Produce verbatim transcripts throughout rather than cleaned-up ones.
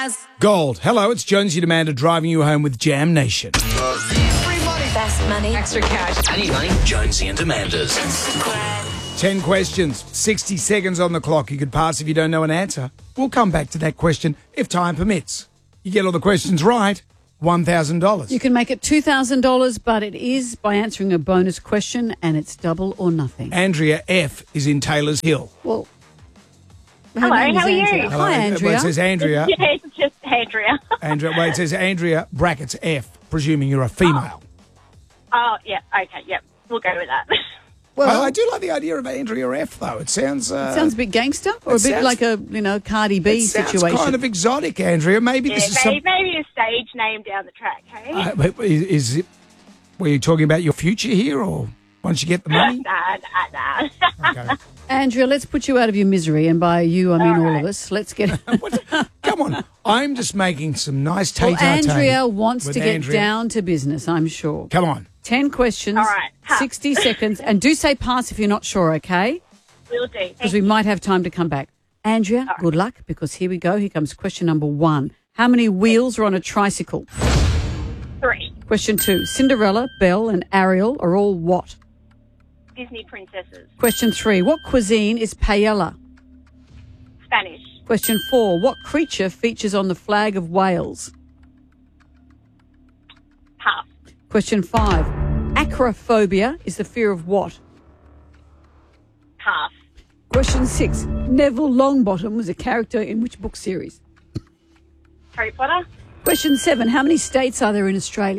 eyes. Gold. Hello, it's Jonesy Demander driving you home with Jam Nation. Free money. Best money. Extra cash. Any money? Jonesy and Demanders. Ten questions, sixty seconds on the clock. You could pass if you don't know an answer. We'll come back to that question if time permits. You get all the questions right, one thousand dollars. You can make it two thousand dollars, but it is by answering a bonus question, and it's double or nothing. Andrea F. is in Taylor's Hill. Well, her Hello, name is how are you? Andrea. Hello. Hi, Well, Andrea. it says Andrea. Yeah, it's just Andrea. Andrea. Well, it says Andrea, brackets F, presuming you're a female. Oh, yeah, okay, yeah. We'll go with that. Well, I, I do like the idea of Andrea F, though. It sounds... Uh, it sounds a bit gangster, or a it bit sounds- like a, you know, Cardi B it sounds situation. kind of exotic, Andrea. Maybe Yeah, this is maybe, some... maybe a stage name down the track, hey? Uh, but is, is it... Were you talking about your future here, or once you get the money? Nah, nah, nah. Okay. Andrea, let's put you out of your misery, and by you, I mean all, All of right. us. Let's get... What? Come on. I'm just making some nice Well, tay-tay-tay Andrea wants with to get Andrea. down to business, I'm sure. Come on. Ten questions, All right. Ha. sixty seconds, and do say pass if you're not sure, okay? We'll do. Because we might have time to come back. Andrea, right. good luck, because here we go. Here comes question number one. How many wheels are on a tricycle? Three. Question two. Cinderella, Belle, and Ariel are all what? Disney princesses. Question three. What cuisine is paella? Spanish. Question four. What creature features on the flag of Wales? Half. Question five. Acrophobia is the fear of what? Half. Question six. Neville Longbottom was a character in which book series? Harry Potter. Question seven. How many states are there in Australia?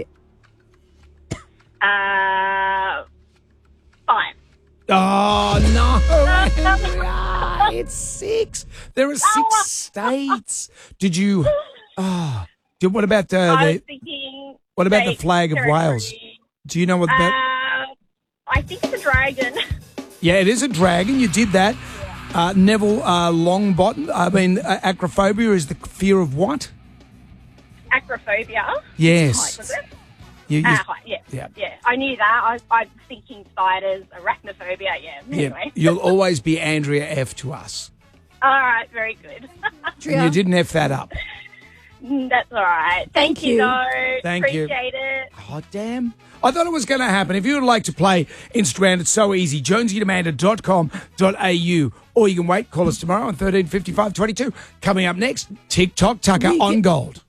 Uh, five. Oh, no, Andrea. It's six. There are six states. Did you... Oh, did, what about uh, I was the... thinking... What about the state, flag of Wales? territory. Do you know what that... Uh, I think it's a dragon. Yeah, it is a dragon. You did that. Uh, Neville uh, Longbottom, I mean, uh, acrophobia is the fear of what? Acrophobia. Yes. Height, was it? You, you, Ah, height, yeah. Yeah. yeah. I knew that. I, I was thinking spiders, arachnophobia, yeah. yeah. Anyway. You'll always be Andrea F to us. All right, very good. And you didn't F that up. That's all right. Thank, Thank you, you. though. Thank you. Appreciate it. Oh, damn. I thought it was going to happen. If you would like to play Instagram, it's so easy. jonesy demander dot com dot a u. Or you can wait. Call us tomorrow on thirteen fifty-five twenty-two. Coming up next, TikTok Tucker We on get- Gold.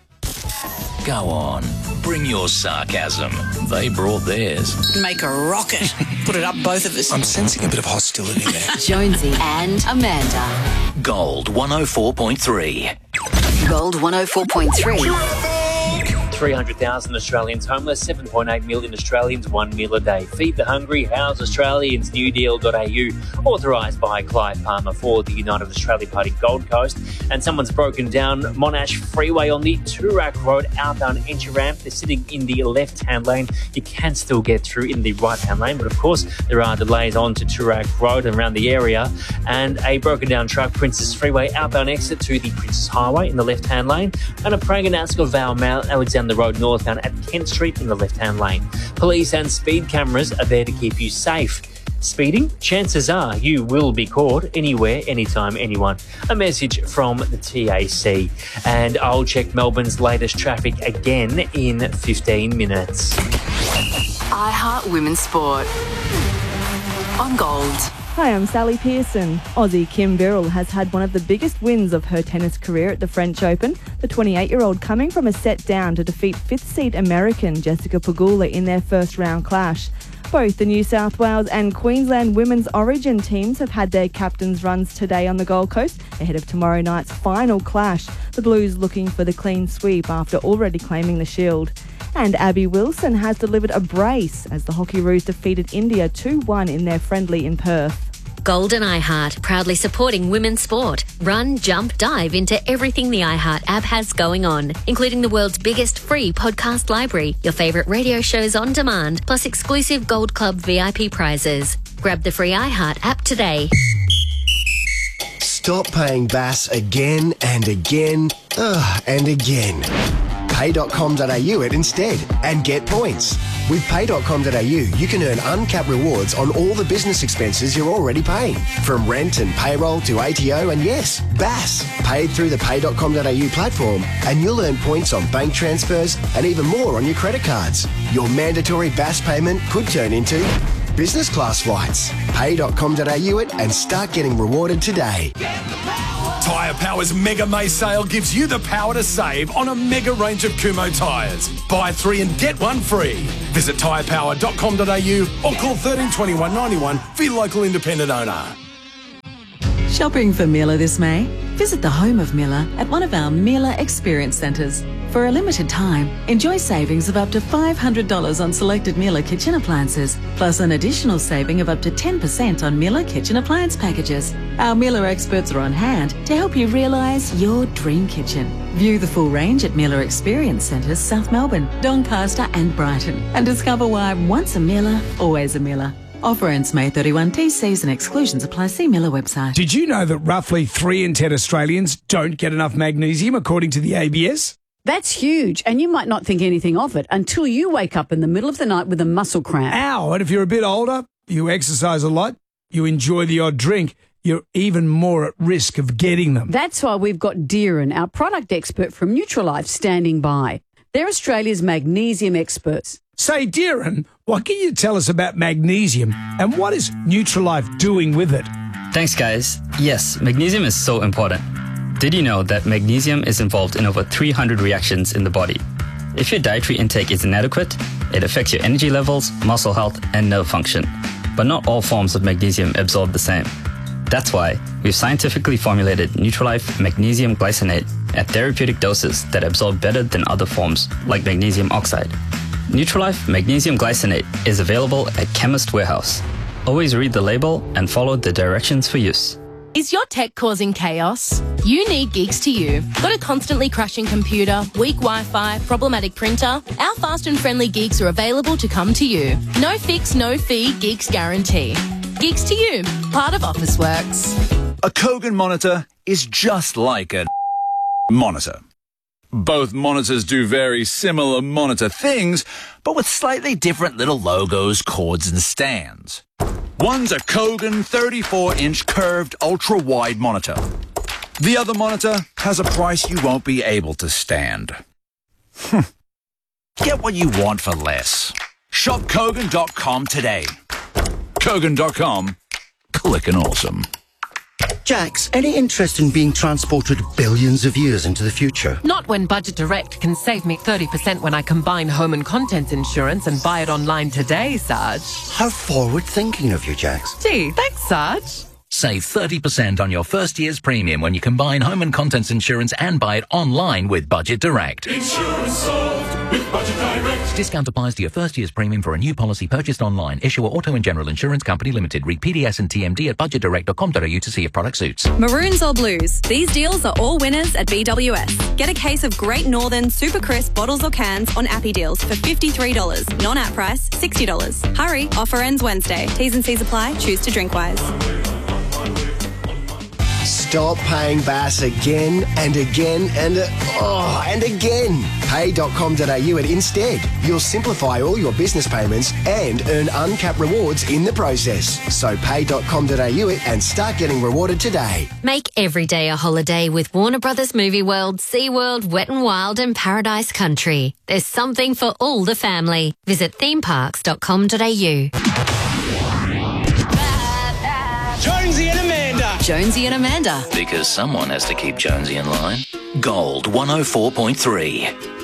Go on. Bring your sarcasm. They brought theirs. Make a rocket. Put it up both of us. I'm sensing a bit of hostility there. Jonesy and Amanda. Gold one oh four point three. Gold one oh four point three. three hundred thousand Australians homeless, seven point eight million Australians one meal a day. Feed the hungry, house Australians, new deal dot a u, authorised by Clive Palmer for the United Australia Party Gold Coast. And someone's broken down Monash Freeway on the Toorak Road outbound entry ramp. They're sitting in the left-hand lane. You can still get through in the right-hand lane, but of course there are delays on to Toorak Road and around the area. And a broken down truck, Princess Freeway outbound exit to the Princess Highway in the left-hand lane. And a Prague and Ascot Val Mount Alexander Road northbound at Kent Street in the left-hand lane. Police and speed cameras are there to keep you safe. Speeding? Chances are you will be caught anywhere, anytime, anyone. A message from the T A C. And I'll check Melbourne's latest traffic again in fifteen minutes. iHeart Women's Sport. On Gold. Hi, I'm Sally Pearson. Aussie Kim Birrell has had one of the biggest wins of her tennis career at the French Open. The twenty-eight-year-old coming from a set down to defeat fifth-seed American Jessica Pegula in their first-round clash. Both the New South Wales and Queensland women's origin teams have had their captains' runs today on the Gold Coast ahead of tomorrow night's final clash. The Blues looking for the clean sweep after already claiming the shield. And Abby Wilson has delivered a brace as the Hockeyroos defeated India two one in their friendly in Perth. Gold and iHeart, proudly supporting women's sport. Run, jump, dive into everything the iHeart app has going on, including the world's biggest free podcast library, your favourite radio shows on demand, plus exclusive Gold Club V I P prizes. Grab the free iHeart app today. Stop paying Bass again and again, ugh, and again. pay dot com dot a u it instead and get points. With pay dot com dot a u, you can earn uncapped rewards on all the business expenses you're already paying, from rent and payroll to A T O and, yes, B A S, paid through the pay dot com dot a u platform, and you'll earn points on bank transfers and even more on your credit cards. Your mandatory B A S payment could turn into business class flights. pay dot com dot a u it and start getting rewarded today. Tyre Power's Mega May sale gives you the power to save on a mega range of Kumho tyres. Buy three and get one free. Visit tyre power dot com dot a u or call thirteen twenty-one ninety-one for your local independent owner. Shopping for Miller this May? Visit the home of Miller at one of our Miller Experience Centres. For a limited time, enjoy savings of up to five hundred dollars on selected Miller kitchen appliances, plus an additional saving of up to ten percent on Miller kitchen appliance packages. Our Miller experts are on hand to help you realise your dream kitchen. View the full range at Miller Experience Centres, South Melbourne, Doncaster and Brighton, and discover why once a Miller, always a Miller. Offer ends May thirty-first. T Cs and exclusions apply. See Miller website. Did you know that roughly three in ten Australians don't get enough magnesium, according to the A B S? That's huge, and you might not think anything of it until you wake up in the middle of the night with a muscle cramp. Ow! And if you're a bit older, you exercise a lot, you enjoy the odd drink, you're even more at risk of getting them. That's why we've got Deeran, our product expert from Nutrilife, standing by. They're Australia's magnesium experts. Say, Deeran, what can you tell us about magnesium and what is Nutrilife doing with it? Thanks, guys. Yes, magnesium is so important. Did you know that magnesium is involved in over three hundred reactions in the body? If your dietary intake is inadequate, it affects your energy levels, muscle health, and nerve function. But not all forms of magnesium absorb the same. That's why we've scientifically formulated Nutrilife Magnesium Glycinate at therapeutic doses that absorb better than other forms, like magnesium oxide. Nutrilife Magnesium Glycinate is available at Chemist Warehouse. Always read the label and follow the directions for use. Is your tech causing chaos? You need Geeks to You. Got a constantly crashing computer, weak Wi-Fi, problematic printer? Our fast and friendly Geeks are available to come to you. No fix, no fee, Geeks guarantee. Geeks to You, part of Officeworks. A Kogan monitor is just like a monitor. Both monitors do very similar monitor things, but with slightly different little logos, cords, and stands. One's a Kogan thirty-four inch curved ultra-wide monitor. The other monitor has a price you won't be able to stand. Get what you want for less. Shop Kogan dot com today. Kogan dot com. Clickin' awesome. Jax, any interest in being transported billions of years into the future? Not when Budget Direct can save me thirty percent when I combine home and contents insurance and buy it online today, Sarge. How forward-thinking of you, Jax. Gee, thanks, Sarge. Save thirty percent on your first year's premium when you combine home and contents insurance and buy it online with Budget Direct. Insurance solved with Budget Direct. Discount applies to your first year's premium for a new policy purchased online. Issuer Auto and General Insurance Company Limited. Read P D S and T M D at budget direct dot com dot a u to see if product suits. Maroons or blues? These deals are all winners at B W S. Get a case of Great Northern Super Crisp bottles or cans on Appy Deals for fifty-three dollars. Non-app price, sixty dollars. Hurry, offer ends Wednesday. T's and C's apply. Choose to drink wise. Stop paying B A S again and again and uh, oh, and again. pay dot com dot a u it instead. You'll simplify all your business payments and earn uncapped rewards in the process. So pay dot com dot a u it and start getting rewarded today. Make every day a holiday with Warner Brothers Movie World, SeaWorld, Wet n Wild and Paradise Country. There's something for all the family. Visit theme parks dot com dot a u. Jonesy and Amanda. Jonesy and Amanda. Because someone has to keep Jonesy in line. Gold one oh four point three.